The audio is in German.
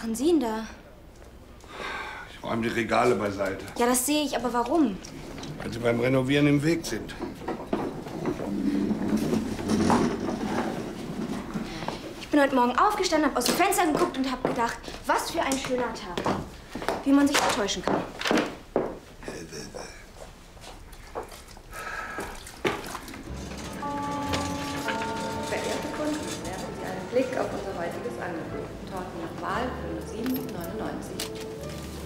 machen Sie denn da? Ich räume die Regale beiseite. Ja, das sehe ich, aber warum? Weil sie beim Renovieren im Weg sind. Ich bin heute Morgen aufgestanden, habe aus dem Fenster geguckt und habe gedacht, was für ein schöner Tag. Wie man sich täuschen kann. Verehrte Kunden, werfen Sie einen Blick auf unser heutiges Angebot. Torten nach Wahl für nur 7,99 €.